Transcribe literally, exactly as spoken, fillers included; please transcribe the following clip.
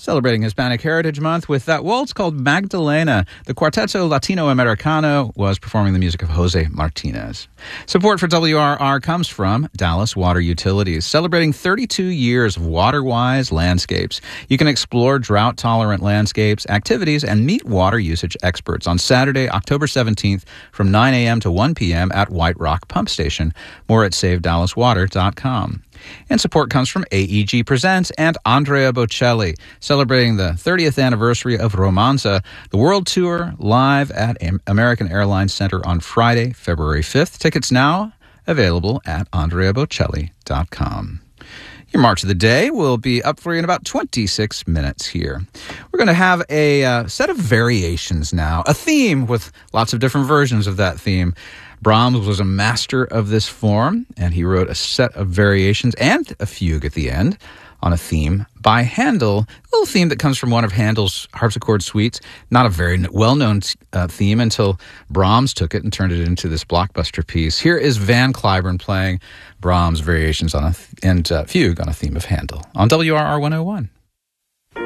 Celebrating Hispanic Heritage Month with that waltz called Magdalena. The Cuarteto Latino Americano was performing the music of Jose Martinez. Support for W R R comes from Dallas Water Utilities, celebrating thirty-two years of water-wise landscapes. You can explore drought-tolerant landscapes, activities, and meet water usage experts on Saturday, October seventeenth from nine a.m. to one p.m. at White Rock Pump Station. More at save dallas water dot com. And support comes from A E G Presents and Andrea Bocelli, celebrating the thirtieth anniversary of Romanza, the World Tour live at American Airlines Center on Friday, February fifth. Tickets now available at andrea bocelli dot com. Your March of the Day will be up for you in about twenty-six minutes here. We're going to have a uh, set of variations now, a theme with lots of different versions of that theme. Brahms was a master of this form, and he wrote a set of variations and a fugue at the end on a theme by Handel, a little theme that comes from one of Handel's harpsichord suites. Not a very well-known uh, theme until Brahms took it and turned it into this blockbuster piece. Here is Van Cliburn playing Brahms variations on a th- and uh, fugue on a theme of Handel on W R R one oh one.